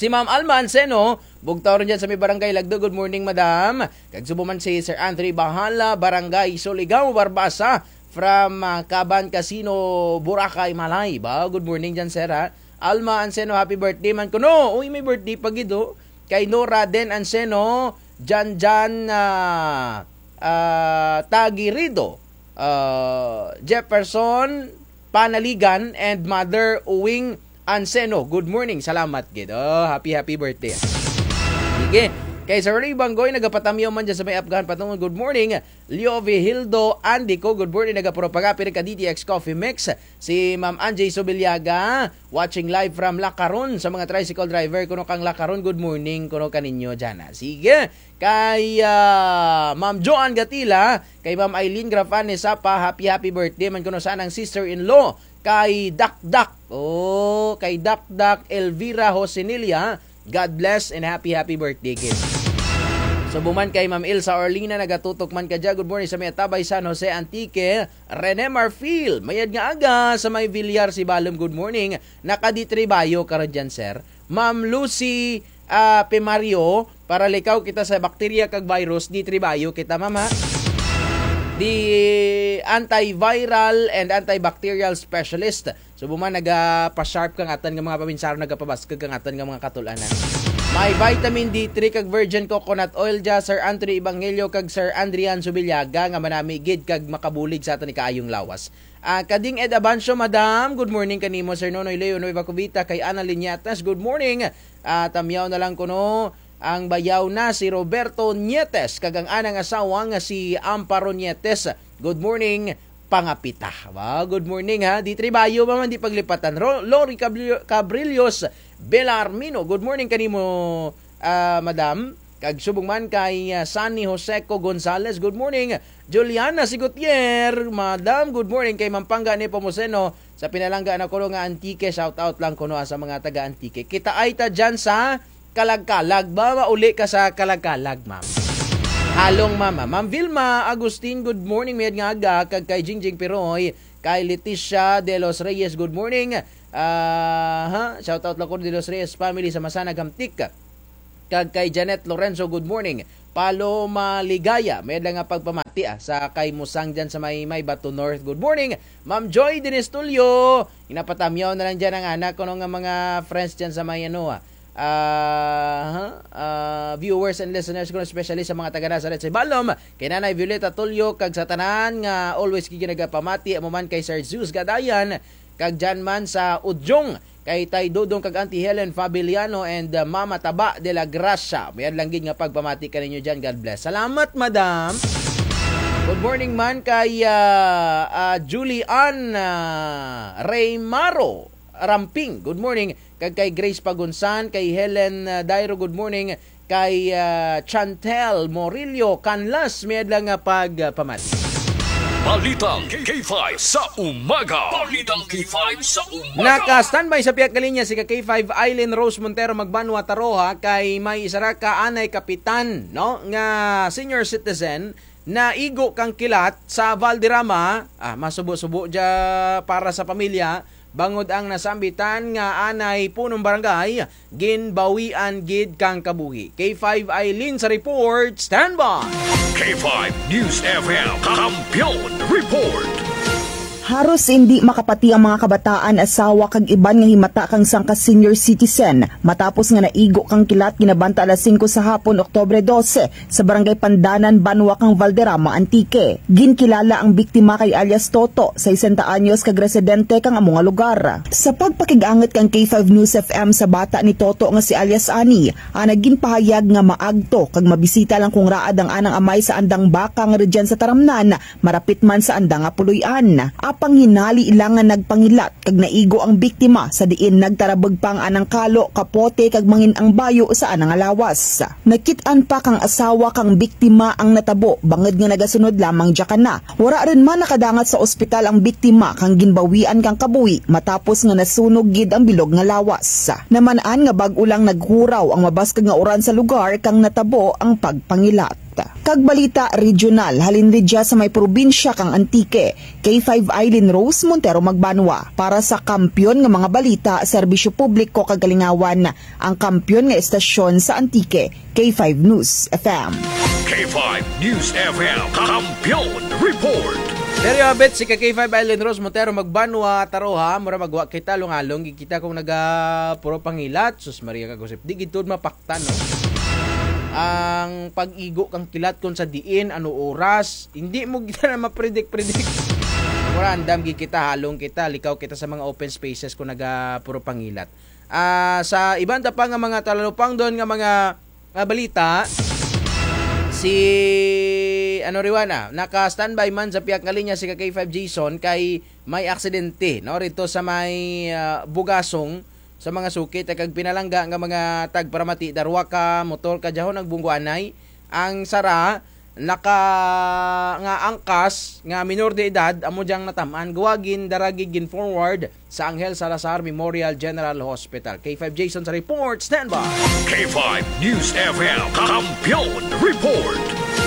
Si Ma'am Alma Anseno, bugtaw rin dyan sa may barangay Lagdo. Good morning, madam. Kagsubo man si Sir Anthony Bahala, barangay Soligaw, Barbasa, from Caban Casino, Boracay, Malay. Ba? Good morning dyan, sir, ha? Alma Anseno, happy birthday man ko. No, uy, may birthday pagido. Kay Nora Den Anseno, Jan Tagirido, Jefferson Panaligan, and Mother Uwing Anseno. Good morning. Salamat, gid. Happy birthday. Sige. Kay Sir Ray Banggoy, nagapatamyaw man dyan sa may Afghan patungo. Good morning. Leo Vigildo Andico, good morning. Nagapropagapir ka DTX Coffee Mix. Si Ma'am Anjay Sobiliaga, watching live from Lacaron. Sa mga tricycle driver, kuno kang Lacaron, good morning. Kuno kaninyo dyan. Sige. Kay Ma'am Joan Gatila, kay Ma'am Eileen Grafane Sapa, happy birthday man kuno sa anang sister-in-law. Kay Dakdak. Kay Dakdak Elvira Hosenilia, God bless and happy birthday, kid. So buman kay Ma'am Ilsa Orlina, nagatutok man ka dyan. Good morning sa may Tabay, San Jose, Antique. Rene Marfil, mayad nga aga sa may Villar, si Balom, good morning. Nakaditribayo ka rin dyan, sir. Ma'am Lucy Pimario, para likaw kita sa bakterya kag virus, di tribayo kita, mama. Di antiviral and antibacterial specialist. So buman nagapa-sharp kang atan ng mga pabinsaro, nagapabaskag kang atan ng mga katulanan. May vitamin D3 kag virgin coconut oil dya, Sir Anthony Evangelio kag Sir Andrian Subiliaga, nga manami gid kag makabulig sa atan ni kaayong lawas. Kading Ed Abancio, madam, good morning kanimo. Sir Nonoy Leo Nueva Cubita, kay Ana Liñatas, good morning. Tamyaw na lang kuno ang bayaw na si Roberto Nietes, kag ang anang asawa nga si Amparo Nietes. Good morning, pangapita. Wow, good morning, ha. Di tribayo man di paglipatan. Lori Cabrillos Belarmino, good morning kanimo, madam. Kag subong man kay Sunny Joseco Gonzales, good morning. Juliana Sigutier, madam, good morning. Kay Mampanga ni Pomoseno sa pinalangga na kuno nga Antique, shout out lang kuno sa mga taga Antique. Kita ay ta dyan sa Kalagkalag. Ba mauli ka sa Kalagkalag, ma'am? Halong mama. Ma'am Vilma Agustin, good morning. Mayad nga aga. Kag kay Jingjing Piroy, kay Leticia De Los Reyes, good morning. Shout out lang ko De Los Reyes family sa Masana Gamtik. Kag kay Janet Lorenzo, good morning. Paloma Ligaya, mayad lang nga pagpamati sa kay Musang dyan sa may Bato North, good morning. Ma'am Joy Dinestulio, inapatamyaw na lang dyan ang anak ko ng mga friends dyan sa may viewers and listeners ko, especially sa mga taga Nazaret sa Balom, kay Nanay Violeta Tulio, kag sa tanan nga always kikinagapamati amo man kay Sir Zeus Gadayan, kag dyan man sa Udyong, kay Tay Dodong kag Auntie Helen Fabiliano and Mama Taba de la Gracia. Mayan lang gid nga pagpamati kaninyo dyan. God bless. Salamat, madam. Good morning man kay Julian Raymaro Ramping, good morning. Kag kay Grace Pagunsan, kay Helen Dairo, good morning. Kay Chantel Morillo Canlas, may lang pagpamati. Balitang K5 sa umaga. Balitang K5 sa umaga. Naka-standby sa piyak kalinya si K5 Eileen Rose Montero Magbanwa Taroha, kay may isara ka anay kapitan, no, nga senior citizen na igo kang kilat sa Valderrama, masubo-subo dya para sa pamilya. Bangod ang nasambitan nga anay punong barangay, ginbawian gid kang kabuhi. K5 Eileen sa report, standby. K5 News FM, Kampiyon Report. Haros hindi makapati ang mga kabataan, asawa kag iban nga himata kang sangka senior citizen matapos nga naigo kang kilat ginabanta alas 5 sa hapon Oktubre 12 sa barangay Pandanan, Banwa kang Valderrama, Antique. Ginkilala ang biktima kay alias Toto, 60 anyos kag residente kang among lugar. Sa pagpakig-anget kang K5 News FM sa bata ni Toto nga si alias Ani, naging pahayag nga maagto kag mabisita lang kung raad ang anang amay sa andang baka nga redyan sa Taramnan, marapit man sa andang Apuluyan. Apang hinali ilangan nagpangilat kag naigo ang biktima sa diin nagtarabag pang anang kalo, kapote kag mangin ang bayo sa anang alawas. Nakitaan pa kang asawa kang biktima ang natabo bangod nga nagasunod lamang dya na. Wara rin man nakadangat sa ospital ang biktima kang ginbawian kang kabuhi matapos nga nasunog gid ang bilog nga lawas. Namanaan nga bag-o lang naghuraw ang mabaskag nga oran sa lugar kang natabo ang pagpangilat. Kagbalita regional, halin ridya sa may probinsya kang Antique, K5 Eileen Rose Montero Magbanwa. Para sa kampyon nga mga balita, serbisyo publiko kagalingawan, ang kampyon nga estasyon sa Antique, K5 News FM. K5 News FM. Kampiyon Report. There you have it, si K5 Eileen Rose Montero Magbanwa, taroha, mura magwa kita lungalong, kita kung puro pangilat, sus Maria kagusip, di gitod mapaktan, no? Ang pag-igo kang kilat kung sa diin, ano oras, hindi mo kita na ma-predict. Random kita, halong kita, likaw kita sa mga open spaces kung puro pangilat. Sa ibang pa nga mga talalupang doon nga mga balita, si Riwana, naka-standby man sa piyak nga linya si K5 Jason kay may aksidente, no? Rito sa may Bugasong, sa mga sukit ay kag pinalangga nga mga tagparamati darwa ka motor ka jahon nagbungguanay ang sara nga angkas nga minor de edad amo jang natamaan guwagin daragigin forward sa Angel Salazar Memorial General Hospital. K5 Jason sa report, standby. K5 News FM. Kampiyon Report.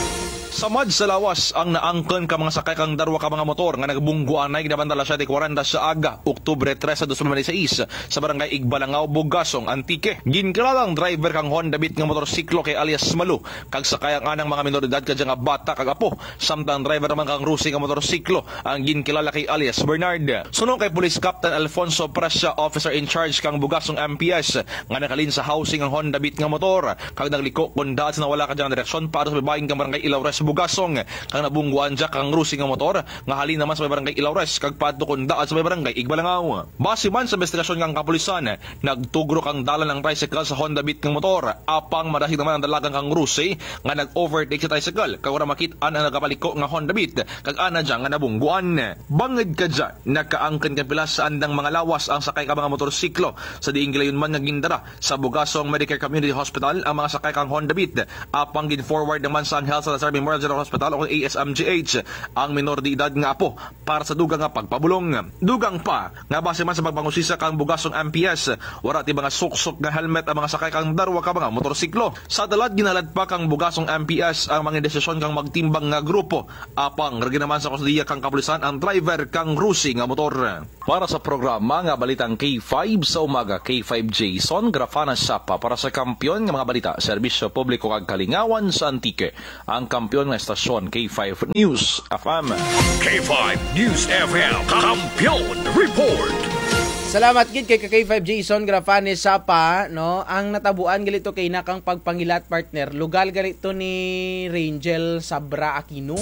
Samad sa lawas ang naangkon ka mga sakay kang darwa ka mga motor nga nagbungguan ay ginabantala siya di 40 sa aga, Oktubre 3 sa 2016 sa barangay Igbalangao, Bugasong, Antique. Ginkilalang driver kang Honda Beat nga motorsiklo kay alias Malu, kag sakay ang anang mga minoridad kadya nga bata kag apo, samtang driver naman kang Rusi nga motorsiklo ang ginkilala kay alias Bernard. Sunong kay Police Captain Alfonso Prasya, officer in charge kang Bugasong MPS, nga nakalin sa housing ang Honda Beat nga motor, kag nagliko kun daat sa nawala kadya nga direksyon para sa babaeng kang barangay Ilaures, Bugasong, kang nabungguan dya kang Rusi nga motor nga halin naman sa may barangay Ilaures kag padto kun daad sa may barangay Igbalangao. Base man sa investigasyon kang kapulisan, nagtugro kang dalan ng tricycle sa Honda Beat nga motor, apang madahig naman ang dalagang kang Rusi nga nag-overtake sa tricycle kag wala makit-an ang nagapaliko nga Honda Beat kag ana dya nga nabungguan. Banged ka dya nakaangken ka pila sa andang mga lawas ang sakay ka mga motorsiklo sa diing gilayon man nga gindara sa Bugasong Medicare Community Hospital ang mga sakay kang Honda Beat, apang gin-forward naman sa Angel Salazar Memorial General Hospital o ASMGH ang minor de edad nga apo para sa dugang nga pagpabulong. Dugang pa nga base man sa pagpangusisa kang Bugasong MPS, wala ti mga suksok nga helmet ang mga sakay kang darwa ka mga motorsiklo. Sa dalad ginalad pa kang Bugasong MPS ang mga desisyon kang magtimbang nga grupo, apang ragi naman sa kustudiya kang kapulisan ang driver kang Rusi nga motor. Para sa programa nga balitang K5 sa umaga, K5 Jason Grafana Sapa para sa kampyon nga mga balita, serbisyo publiko kag kalingawan sa Antique, ang kampyon nga estasyon K5 News FM. K5 News FM. Kampiyon Report. Salamat gid kay K5 Jason Grafane Sapa, no? Ang natabuan galito kay nakang pagpangilat partner, lugal galito ni Rangel Sabra Aquino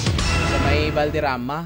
sa may Valderrama,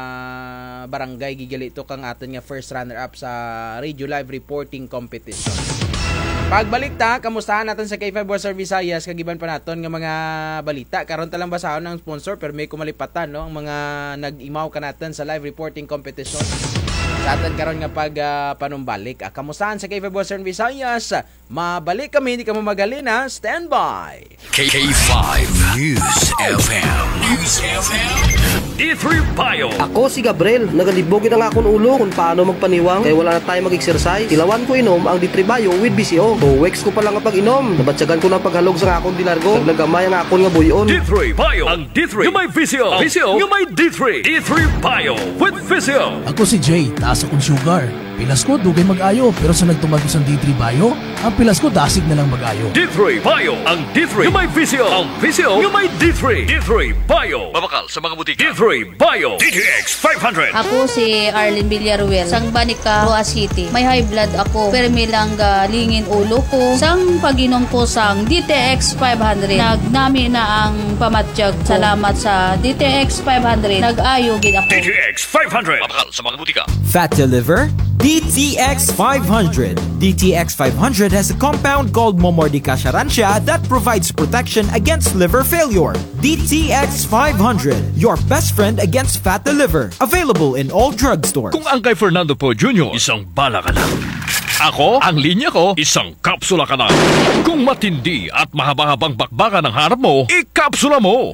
barangay gigalito kang aton nga first runner up sa Radio Live Reporting Competition. Pagbalik ta, kamustahan natin sa K5 Western Visayas, kagiban pa naton nga mga balita. Karon talang basahon ng sponsor pero may kumalipatan, no? Ang mga nag-imaw ka natin sa live reporting competition. Sa atin karon nga pag panumbalik. Kamustahan sa K5 Western Visayas? Mabalik kami, hindi ka mamagalin, ha? Standby! K5 News FM. News FM. D3 Bio. Ako si Gabriel, nagalibogin ang akong ulo kung paano magpaniwang kaya wala na tayo mag-exercise. Tilawan ko inom ang D3 Bio with BCO. 2 weeks ko pa lang ang pag-inom. Nabatsagan ko ng paghalog sa akong dilargo. Naglagamay ang akong nga buyon. D3 Bio. Ang D3 yung may VCO. VCO yung may D3. D3 Bio with VCO. Ako si Jay, taas akong sugar. Pilas ko, dugay mag-ayo. Pero sa nagtumag ko sa D3 Bio, ang pilas ko dasig na lang mag-ayo. D3 Bio. Ang D3 yung may VCO. Ang VCO yung may D3. D3 Bio. Mabakal sa mga butika. D3 Bio. DTX 500. Ako si Arlene Villaruel, sang Banica, Roa City. May high blood ako, pero may lang lingin ulo ko. Sang pag-inom ko sang DTX 500, nagnami na ang pamatsyag. Salamat sa DTX 500, nag-ayo gid ako. DTX 500. Mabakal sa mga butika. Fat to liver? DTX 500. DTX 500 has a compound called Momordica Charancia that provides protection against liver failure. DTX 500, your best friend against fat to liver. Available in all drugstores. Kung ang kay Fernando Po Jr., isang bala ka lang. Ako, ang linya ko, isang kapsula ka lang. Kung matindi at mahaba-habang bakbakan ang harap mo, ikapsula mo.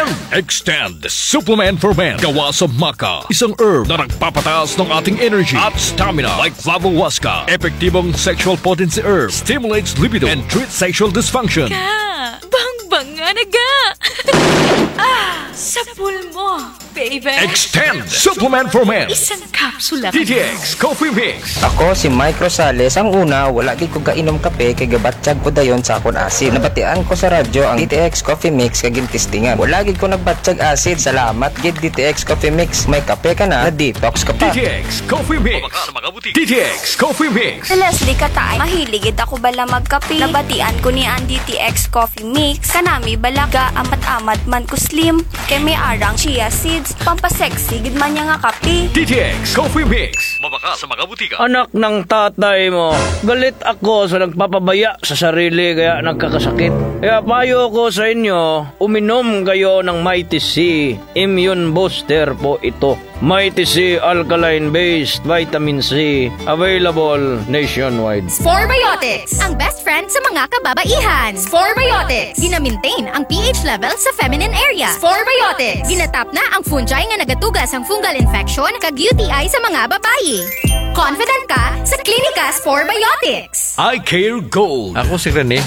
Extend Supplement for Men. Gawa sa maca, isang herb na nagpapataas ng ating energy at stamina like Flavohuasca. Epektibong sexual potency herb, stimulates libido and treats sexual dysfunction. Bang-banga! nga naga. Sa pulmo, baby. Extend Supplement for Men. Isang kapsula ka. DTX Coffee Mix. Ako si Mike Rosales. Ang una, wala gid ko kainom kape kay gabatsyag ko dayon sa akon acid. Nabatian ko sa radyo ang DTX Coffee Mix kag gintistingan. Wala gid ko nagbatsyag acid. Salamat gid DTX Coffee Mix. May kape ka na detox ka pa. DTX Coffee Mix. DTX Coffee Mix. Leslie Katay, mahiligid ako bala magkape. Nabatian ko ni ang DTX Coffee Mix. Kanami balaga amat-amat man ko slim. Kay may arang chia seeds. Pampasexy gid man niya nga kape. DTX Coffee Mix. Mabaka sa mga butika. Anak ng tatay mo, galit ako sa nagpapabaya sa sarili kaya nagkakasakit. Kaya payo ko sa inyo, uminom kayo ng Mighty C. Immune Booster po ito. Mighty C Alkaline-based Vitamin C. Available nationwide. Sporebiotics, ang best friend sa mga kababaihan. Sporebiotics, gina-maintain ang pH level sa feminine area. Sporebiotics, ginatap na ang fungi nga nagatugas ang fungal infection kag UTI sa mga babayi. Confident ka sa Klinika Sporebiotics. I Care Gold. Ako si Rene,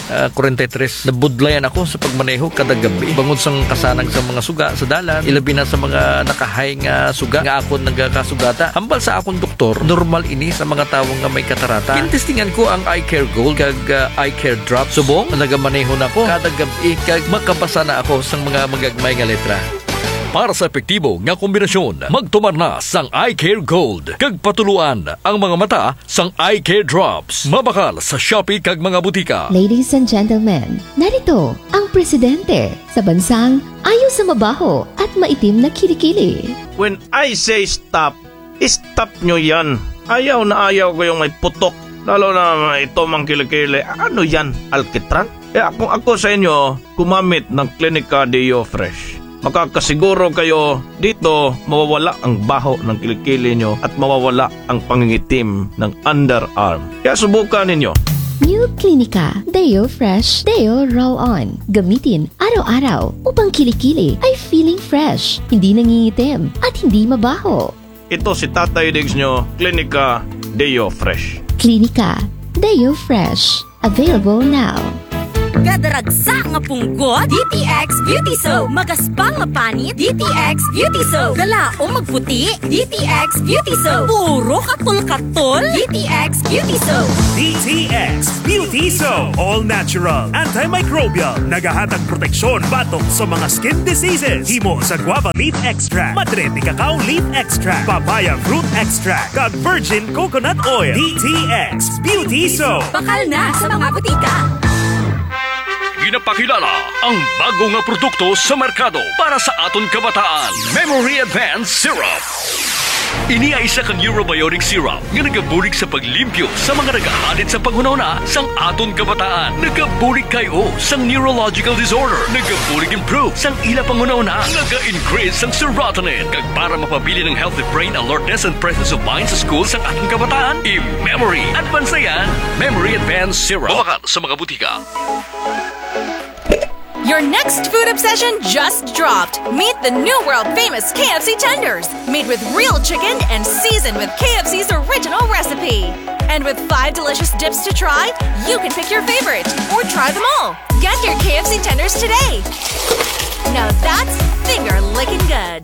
43. Nabudlayan ako sa pagmaneho kada gabi. Bangod sang kasanang sa mga suga sa dalan, ilabi na sa mga nakahay nga suga nga ako nagkasugata. Hambal sa akong doktor, normal ini sa mga tawong nga may katarata. Kinistingan ko ang I Care Gold kag I Care Drop. Subong, nagamaneho na ko kada gabi kag makabasa na ako sang mga magagmay nga letra. Para sa epektibo nga kombinasyon, magtumar na sang I Care Gold. Kag patuluan ang mga mata sang I Care Drops. Mabakal sa Shopee kag mga butika. Ladies and gentlemen, narito ang presidente sa bansang ayaw sa mabaho at maitim na kilikili. When I say stop, stop nyo yan. Ayaw na ayaw ko yung may putok. Lalo na ito mang kilikili. Ano yan? Alkitran? Kung ako sa inyo, kumamit ng Klinika Deo Fresh. Makakasiguro kayo dito mawawala ang baho ng kilikili nyo at mawawala ang pangingitim ng underarm. Kaya subukan ninyo. New Klinika Deo Fresh Deo Roll-On. Gamitin araw-araw upang kilikili ay feeling fresh, hindi nangingitim at hindi mabaho. Ito si Tatay Diggs nyo, Klinika Deo Fresh. Klinika Deo Fresh. Available now. Kadaragsa nga punggot, DTX Beauty Soap. Magaspang nga panit, DTX Beauty Soap. Galao magputi, DTX Beauty Soap. Puro katul-katul, DTX Beauty Soap. DTX Beauty Soap. All natural, antimicrobial, nagahatag proteksyon batok sa mga skin diseases. Himo sa guava leaf extract, madrete cacao leaf extract, papaya fruit extract, kag virgin coconut oil. DTX Beauty Soap. Bakal na sa mga butika. Ginapakilala ang bago nga produkto sa merkado para sa aton kabataan. Memory Advanced Syrup. Ini ay isa kang Eurobiotic syrup nga nagabulig sa paglimpyo sa mga nagahalit sa panghunahuna sang aton kabataan. Nagabulig kayo sang neurological disorder. Nagabulig improve sang ila panghunahuna. Naga-increase sang serotonin. Kag para mapabili ng healthy brain alertness and presence of mind sa school sang aton kabataan. I-Memory Advanced na yan. Memory Advanced Syrup. Babakan sa mga butika. Your next food obsession just dropped. Meet the new world-famous KFC tenders, made with real chicken and seasoned with KFC's original recipe. And with 5 delicious dips to try, you can pick your favorite or try them all. Get your KFC tenders today. Now that's finger-licking good.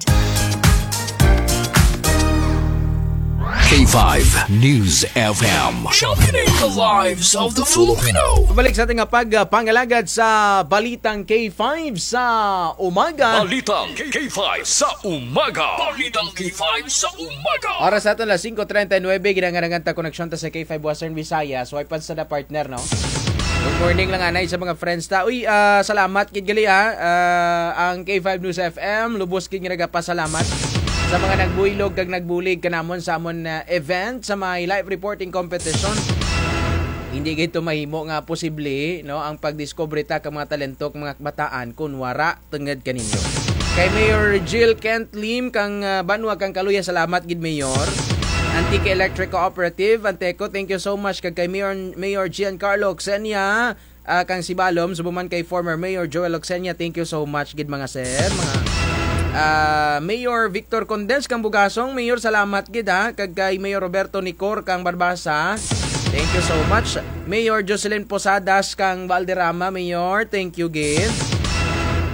K5 News FM. Championing the lives of the Filipino. Balik sa ating pagpangalagad sa Balitang K5 sa umaga. Balitang K5 sa umaga. Balitang K5 sa umaga. Oras natin la 5:39, ginanganangan ta koneksyon ta sa K5 Western Visayas. Wipan sa na partner, no? Good morning lang anay sa mga friends ta. Uy, salamat kid gali ang K5 News FM. Lubos kid nga nagapasalamat sa mga nagbuilog kag nagbulig kanamon sa amon event sa may live reporting competition. Hindi gito mahimo nga posible, no, ang pagdiscover ta ka mga talentok mga bataan kun wara tenged kaninyo. Kay Mayor Jill Kent Lim kang banwa kang kaluya, salamat gid Mayor. Antique Electric Cooperative, Anteco, thank you so much. Kag kay Mayor Giancarlo Oxenia, kang Sibalom, subuman kay former Mayor Joel Oxenia, thank you so much gid mga sir, mga Mayor Victor Condens kang Bugasong, Mayor salamat gid ha. Kag kay Mayor Roberto Nicor kang Barbasa, thank you so much. Mayor Jocelyn Posadas kang Valderrama, Mayor, thank you gid.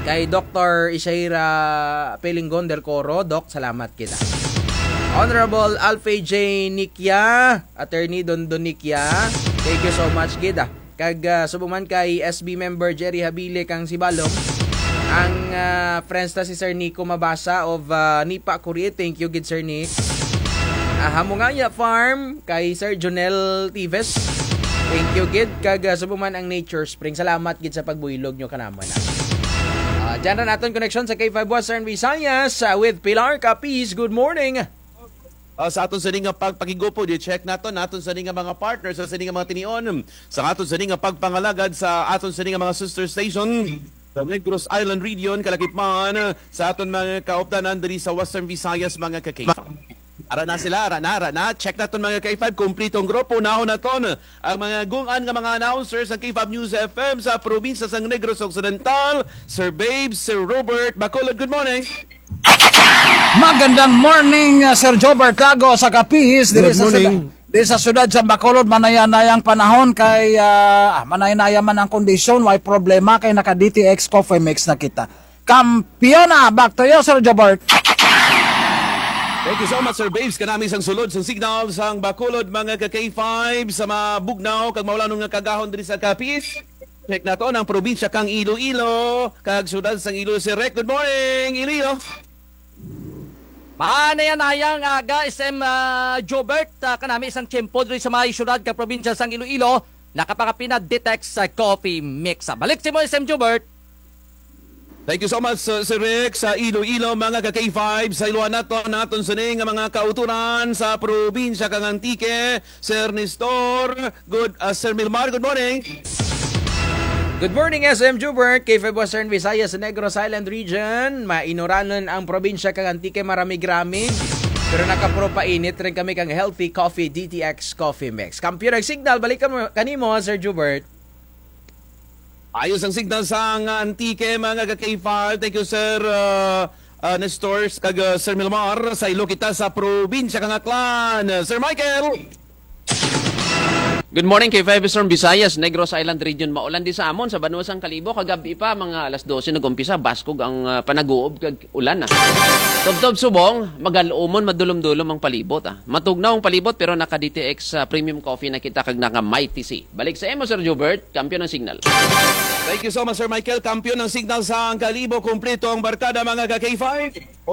Kay Dr. Isaira Pelingon del Coro, Doc, salamat kita. Honorable Alfie J. Nikia, Attorney Dondon Nikia, thank you so much, gida. Kag subuman kay SB member Jerry Habile kang si Balong. Ang friends ta si Sir Nico Mabasa of Nipa Korea, thank you, gid Sir Nick. Hamungaya Farm, kay Sir Jonel Tives, thank you, gid. Kag subuman ang Nature Spring, salamat gid sa pagbuyilog nyo kanaman. Diyan na natin connection sa K5 Western Visayas with Pilar Capiz. Good morning. Sa aton sa nga pagpakigupo, di-check naton sa nga mga partners, sa nga mga tinion, sa aton sa nga pagpangalagad sa aton sa nga mga sister station, sa Negros Island Region, Kalakipman, sa aton mga kauptanan diri sa Western Visayas, mga kakay. Ara na. Check naton mga K5, kumplitong grupo. Nahon naton ang mga gungan nga mga announcers ng K5 News FM sa probinsya sang Negros Occidental. Sir Babes, Sir Robert Bacolod, good morning. Magandang morning, Sir Jobert Lago sa Capiz. Diri sa syudad sa Bacolod, manayanayang panahon kay manayanaya man ang kondisyon, why problema kay naka DTX Coffee Mix na kita. Kampiona, back to you, Sir Jobert. Thank you so much, Sir Babes. Kanami sang sulod sang signal sang Bacolod, mga ka-K5 sa mga bugnaw kag maulanong nga kagahon diri sa Capiz. Check nato ang probinsya kang Iloilo kag syudad sang Iloilo. Si Rek, good morning, Iloilo. Manayanayang aga SM Jobert, kanami isang tiyempo diri sa mga syudad kag probinsya sang Iloilo, nakapakapina Ditex Coffee Mix. Balik si mo SM Jobert. Thank you so much, Sir Rick, sa Iloilo, mga ka-K5, sa iluan naton sa nga mga kauturan sa probinsya kang Antique. Sir Nestor, Sir Milmar, good morning. Good morning, SM Jubert, K5 Western Visayas, Negros Island Region. Mainuranon ang probinsya kang Antique, marami-grami. Pero nakapropainit rin kami kang healthy coffee, DTX Coffee Mix. Kampiyon ng signal, balik kanimo, Sir Jubert. Ayos ang signal sa Antique, mga ka-K5. Thank you, Sir Nestor, kag Sir Milmar. Sa ilo kita sa probinsya kang Aklan. Sir Michael! Good morning, K5 Western Visayas, Negros Island Region. Maulan di sa amon sa Banuasang Kalibo. Kagabi pa, mga alas 12 nag-umpisa. Baskog ang panaguob kag ulan. Tob-tob subong, magalumon, madulom-dulom ang palibot. Matugnaw ang palibot pero naka-DTX premium coffee na kita kag naka-Mighty C. Balik sa emo, Sir Jubert, kampiyon ng signal. Thank you so much, Sir Michael. Kampiyon ng signal sa Kalibo. Kumpleto ang barkada, mga ka-K5.